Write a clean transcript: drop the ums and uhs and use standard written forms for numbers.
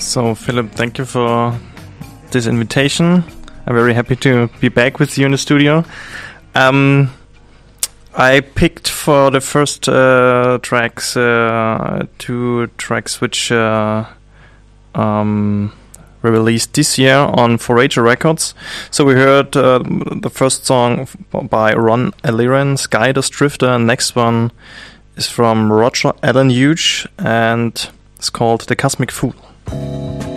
So, Philip, thank you for this invitation. I'm very happy to be back with you in the studio. I picked for the first tracks 2 tracks which were released this year on Forager Records. So we heard the first song by Ron Aliran, Skydust Drifter, and next one is from Roger Allen Hughes and it's called The Cosmic Fool.